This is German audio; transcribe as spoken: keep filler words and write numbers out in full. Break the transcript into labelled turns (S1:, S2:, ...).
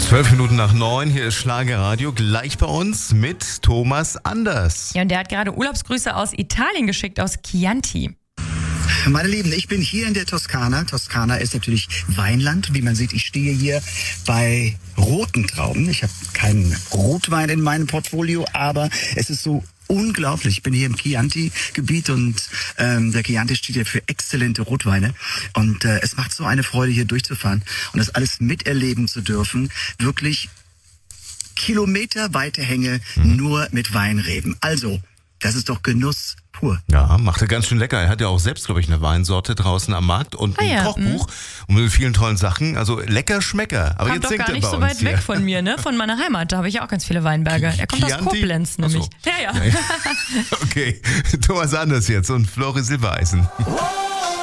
S1: Zwölf Minuten nach neun, hier ist Schlagerradio, gleich bei uns mit Thomas Anders.
S2: Ja, und der hat gerade Urlaubsgrüße aus Italien geschickt, aus Chianti.
S3: Meine Lieben, ich bin hier in der Toskana. Toskana ist natürlich Weinland. Wie man sieht, ich stehe hier bei roten Trauben. Ich habe keinen Rotwein in meinem Portfolio, aber es ist so unglaublich. Ich bin hier im Chianti-Gebiet und ähm, der Chianti steht ja für exzellente Rotweine. Und äh, es macht so eine Freude, hier durchzufahren und das alles miterleben zu dürfen. Wirklich kilometerweite Hänge mhm. nur mit Weinreben. Also, das ist doch Genuss pur.
S1: Ja, macht er ganz schön lecker. Er hat ja auch selbst, glaube ich, eine Weinsorte draußen am Markt und ein ah, ja. Kochbuch mhm. mit vielen tollen Sachen. Also lecker Schmecker. Aber
S2: kommt
S1: jetzt
S2: doch gar
S1: er
S2: nicht
S1: bei
S2: so
S1: uns
S2: weit
S1: hier.
S2: weg von mir, ne? Von meiner Heimat. Da habe ich ja auch ganz viele Weinberge. Er kommt
S1: Chianti?
S2: aus Koblenz nämlich.
S1: So.
S2: Ja, ja.
S1: ja, ja. Okay, Thomas Anders jetzt und Flori Silbereisen.